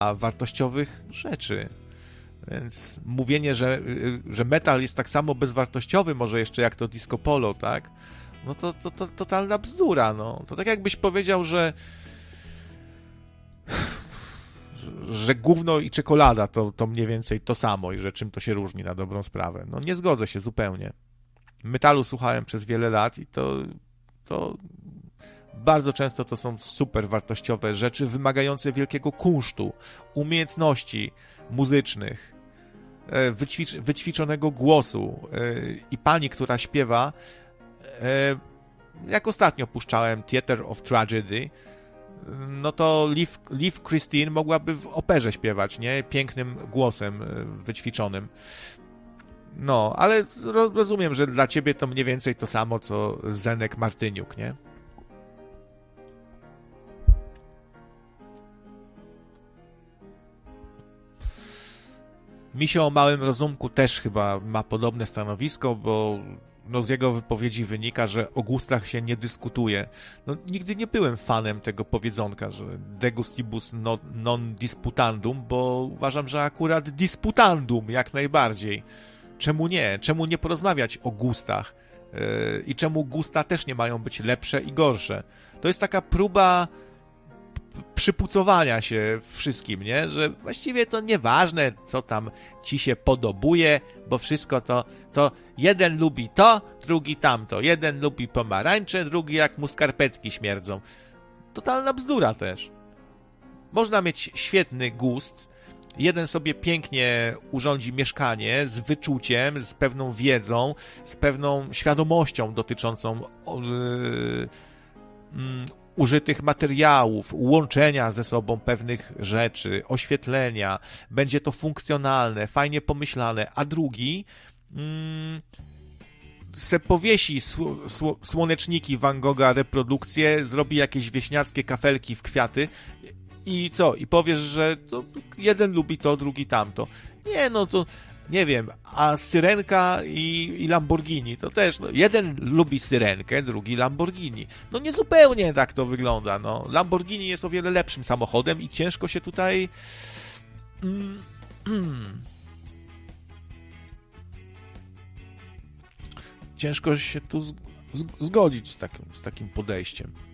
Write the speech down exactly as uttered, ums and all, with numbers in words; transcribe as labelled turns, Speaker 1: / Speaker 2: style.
Speaker 1: wartościowych rzeczy. Więc mówienie, że, że metal jest tak samo bezwartościowy, może jeszcze jak to disco polo, tak? No to, to, to totalna bzdura, no. To tak jakbyś powiedział, że że gówno i czekolada to, to mniej więcej to samo i że czym to się różni na dobrą sprawę. No nie zgodzę się zupełnie. Metalu słuchałem przez wiele lat i to, to bardzo często to są super wartościowe rzeczy wymagające wielkiego kunsztu, umiejętności muzycznych, wyćwicz, wyćwiczonego głosu i pani, która śpiewa, jak ostatnio puszczałem Theatre of Tragedy, no to Liv, Liv Christine mogłaby w operze śpiewać, nie? Pięknym głosem wyćwiczonym. No, ale rozumiem, że dla ciebie to mniej więcej to samo, co Zenek Martyniuk, nie? Misio o małym rozumku też chyba ma podobne stanowisko, bo no z jego wypowiedzi wynika, że o gustach się nie dyskutuje. No, nigdy nie byłem fanem tego powiedzonka, że de gustibus non, non disputandum, bo uważam, że akurat disputandum jak najbardziej. Czemu nie? Czemu nie porozmawiać o gustach? Yy, I czemu gusta też nie mają być lepsze i gorsze? To jest taka próba przypucowania się wszystkim, nie? Że właściwie to nieważne, co tam ci się podobuje, bo wszystko to, to jeden lubi to, drugi tamto. Jeden lubi pomarańcze, drugi jak mu skarpetki śmierdzą. Totalna bzdura też. Można mieć świetny gust, jeden sobie pięknie urządzi mieszkanie z wyczuciem, z pewną wiedzą, z pewną świadomością dotyczącą yy, yy, użytych materiałów, łączenia ze sobą pewnych rzeczy, oświetlenia, będzie to funkcjonalne, fajnie pomyślane, a drugi mm, se powiesi sł- sł- słoneczniki Van Gogha, reprodukcję, zrobi jakieś wieśniackie kafelki w kwiaty i co? I powiesz, że to jeden lubi to, drugi tamto. Nie, no to nie wiem, a Syrenka i, i Lamborghini to też, no, jeden lubi Syrenkę, drugi Lamborghini. No nie zupełnie tak to wygląda, no. Lamborghini jest o wiele lepszym samochodem i ciężko się tutaj mm, ciężko się tu z, z, zgodzić z takim, z takim podejściem.